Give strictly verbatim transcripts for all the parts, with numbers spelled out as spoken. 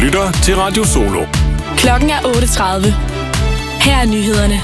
lytter til Radio Solo. Klokken er otte tredive. Her er nyhederne.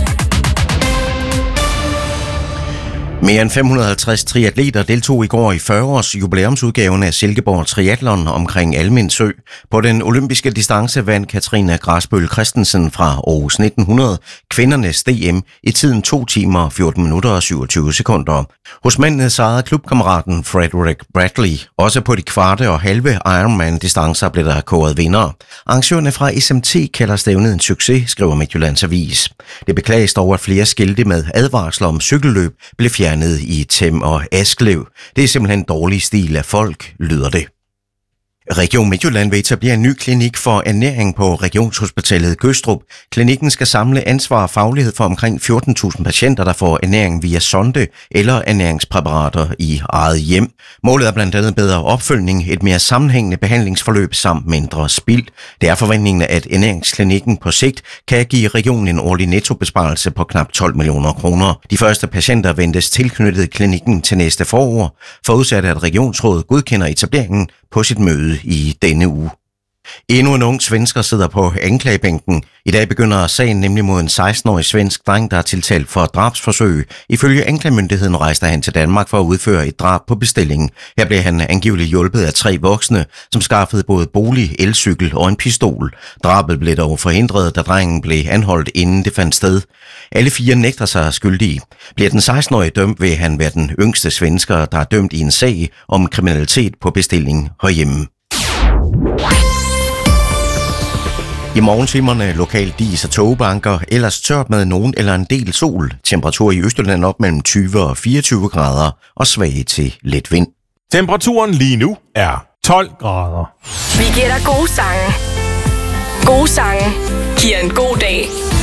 Mere end fem hundrede og halvtreds triatleter deltog i går i fyrre års jubilæumsudgaven af Silkeborg Triathlon omkring Almindsø. På den olympiske distance vandt Katrine Grasbøl Christensen fra Aarhus nitten hundrede kvindernes D M i tiden to timer, fjorten minutter og syvogtyve sekunder. Hos mændene sejrede klubkammeraten Frederick Bradley. Også på de kvarte og halve Ironman-distancer blev der kåret vinder. Arrangørerne fra S M T kalder stævnet en succes, skriver Midtjyllands Avis. Det beklages dog, at flere skilte med advarsler om cykelløb blev fjernet i Them og Asklev. Det er simpelthen dårlig stil af folk, lyder det. Region Midtjylland vil etablere en ny klinik for ernæring på Regionshospitalet Gødstrup. Klinikken skal samle ansvar og faglighed for omkring fjorten tusind patienter, der får ernæring via sonde eller ernæringspræparater i eget hjem. Målet er blandt andet bedre opfølgning, et mere sammenhængende behandlingsforløb samt mindre spild. Det er forventningen, at ernæringsklinikken på sigt kan give regionen en årlig nettobesparelse på knap tolv millioner kroner. De første patienter ventes tilknyttet klinikken til næste forår, forudsat at regionsrådet godkender etableringen på sit møde i denne uge. Endnu en ung svensker sidder på anklagebænken. I dag begynder sagen nemlig mod en seksten-årig svensk dreng, der er tiltalt for drabsforsøg. Ifølge anklagemyndigheden rejste han til Danmark for at udføre et drab på bestilling. Her blev han angiveligt hjulpet af tre voksne, som skaffede både bolig, elcykel og en pistol. Drabet blev dog forhindret, da drengen blev anholdt, inden det fandt sted. Alle fire nægter sig skyldige. Bliver den seksten-årige dømt, vil han være den yngste svensker, der er dømt i en sag om kriminalitet på bestilling herhjemme. I morgentimerne lokalt dis og togbanker, ellers tørt med nogen eller en del sol. Temperatur i Østjylland op mellem tyve og fireogtyve grader og svag til let vind. Temperaturen lige nu er tolv grader. Vi giver dig gode sange. Gode sange giver en god dag.